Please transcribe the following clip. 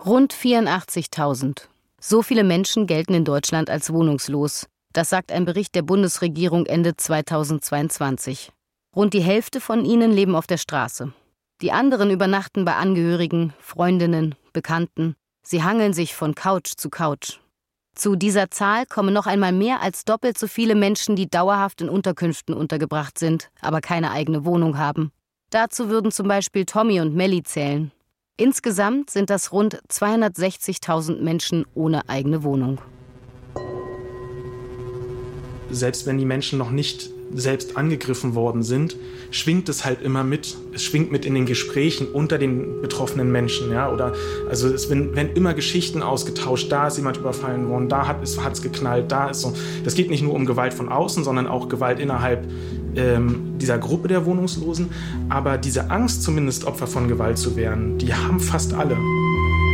Rund 84.000. So viele Menschen gelten in Deutschland als wohnungslos. Das sagt ein Bericht der Bundesregierung Ende 2022. Rund die Hälfte von ihnen leben auf der Straße. Die anderen übernachten bei Angehörigen, Freundinnen, Bekannten. Sie hangeln sich von Couch zu Couch. Zu dieser Zahl kommen noch einmal mehr als doppelt so viele Menschen, die dauerhaft in Unterkünften untergebracht sind, aber keine eigene Wohnung haben. Dazu würden zum Beispiel Tommy und Melli zählen. Insgesamt sind das rund 260.000 Menschen ohne eigene Wohnung. Selbst wenn die Menschen noch nicht selbst angegriffen worden sind, schwingt es halt immer mit. Es schwingt mit in den Gesprächen unter den betroffenen Menschen. Ja? Oder, also es werden immer Geschichten ausgetauscht. Da ist jemand überfallen worden, da hat es geknallt, da ist so. Das geht nicht nur um Gewalt von außen, sondern auch Gewalt innerhalb dieser Gruppe der Wohnungslosen. Aber diese Angst, zumindest Opfer von Gewalt zu werden, die haben fast alle.